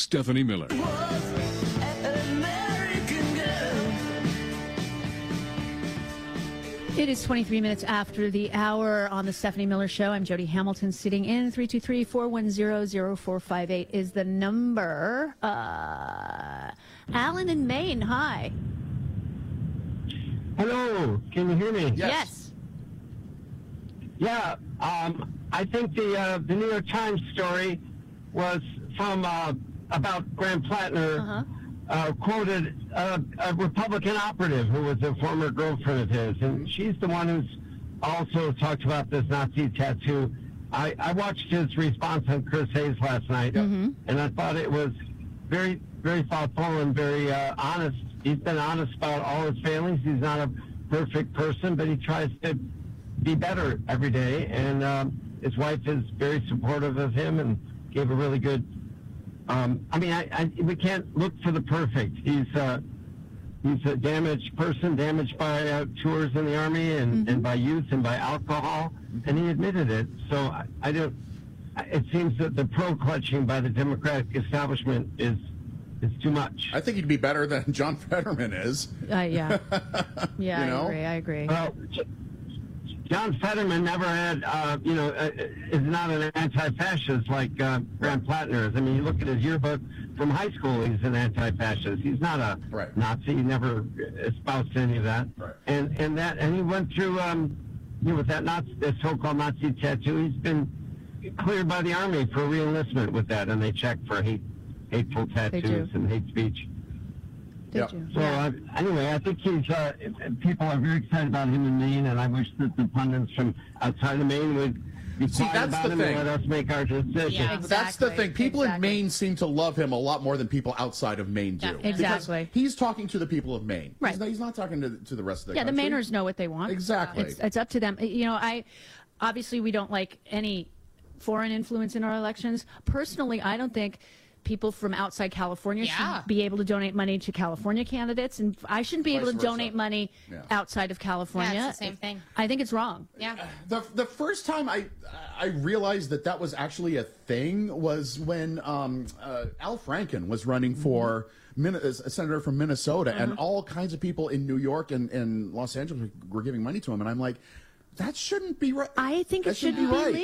Stephanie Miller. It is 23 minutes after the hour on the Stephanie Miller Show. I'm Jody Hamilton sitting in. 323-410-0458 is the number. Alan in Maine, hi. Hello, can you hear me? Yes. Yeah, I think the New York Times story was from about Graham Plattner. Quoted a Republican operative who was a former girlfriend of his, and she's the one who's also talked about this Nazi tattoo. I watched his response on Chris Hayes last night, and I thought it was very, very thoughtful and very honest. He's been honest about all his failings. He's not a perfect person, but he tries to be better every day, and his wife is very supportive of him and gave a really good we can't look for the perfect. He's a damaged person, damaged by tours in the Army and by youth and by alcohol, and he admitted it. So I don't. It seems that the pro-clutching by the Democratic establishment is too much. I think he'd be better than John Fetterman is. Yeah. Yeah, You know? I agree. Well, John Fetterman never had, is not an anti-fascist like Graham Plattner is. I mean, you look at his yearbook from high school, he's an anti-fascist. He's not a Nazi. He never espoused any of that. Right. And he went through, with that so-called Nazi tattoo, he's been cleared by the Army for re-enlistment with that, and they check for hateful tattoos and hate speech. So anyway, I think people are very excited about him in Maine, and I wish that the pundits from outside of Maine would be quiet about him and let us make our decision. Yeah, exactly. That's the thing. People in Maine seem to love him a lot more than people outside of Maine do. Yeah, exactly. Because he's talking to the people of Maine. Right. He's not talking to the rest of the country. Yeah, the Mainers know what they want. Exactly. It's up to them. Obviously we don't like any foreign influence in our elections. Personally, I don't think people from outside California should be able to donate money to California candidates, and I shouldn't be able to donate money outside of California. Yeah, it's the same thing. I think it's wrong. Yeah. The first time I realized that was actually a thing was when Al Franken was running for a senator from Minnesota, and all kinds of people in New York and Los Angeles were giving money to him, and I'm like, that shouldn't be right. I think it should be right.